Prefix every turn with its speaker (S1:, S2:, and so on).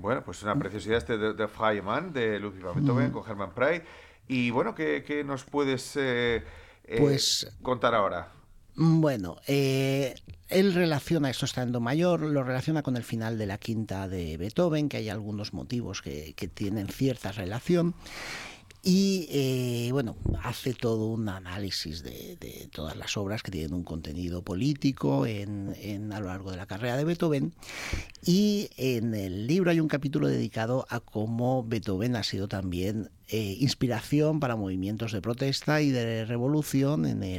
S1: Bueno, pues una preciosidad de Freie Mann, de Ludwig van Beethoven,
S2: Mm,
S1: con Hermann Prey. Y bueno, ¿qué nos puedes
S2: Pues
S1: contar ahora?
S2: bueno, él relaciona, esto está en do mayor, lo relaciona con el final de la quinta de Beethoven, que hay algunos motivos que tienen cierta relación. Y bueno, hace todo un análisis de todas las obras que tienen un contenido político a lo largo de la carrera de Beethoven. Y en el libro hay un capítulo dedicado a cómo Beethoven ha sido también inspiración para movimientos de protesta y de revolución